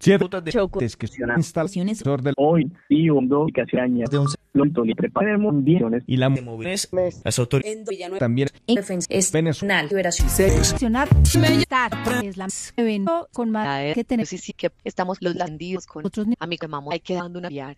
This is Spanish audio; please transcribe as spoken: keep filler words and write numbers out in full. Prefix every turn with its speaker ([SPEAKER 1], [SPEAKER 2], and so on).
[SPEAKER 1] Ciertas de choques que son instalaciones del
[SPEAKER 2] hoy y hondo y casi años de un lonto y preparemos millones
[SPEAKER 1] y la móviles las autoridades también
[SPEAKER 3] es
[SPEAKER 1] Venezuela
[SPEAKER 3] seleccionar es la evento con más que tenemos
[SPEAKER 4] sí sí que estamos los landidos con
[SPEAKER 3] otros
[SPEAKER 4] a mi que mamá hay que dando una viar